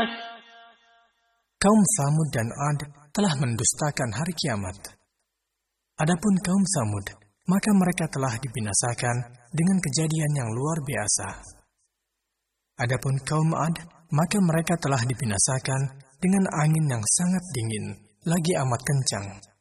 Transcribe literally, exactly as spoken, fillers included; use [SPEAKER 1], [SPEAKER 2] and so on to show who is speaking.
[SPEAKER 1] Kaum Samud dan Ad telah mendustakan hari kiamat. Adapun kaum Samud, maka mereka telah dibinasakan dengan kejadian yang luar biasa. Adapun kaum Ad, maka mereka telah dibinasakan dengan angin yang sangat dingin, lagi amat kencang.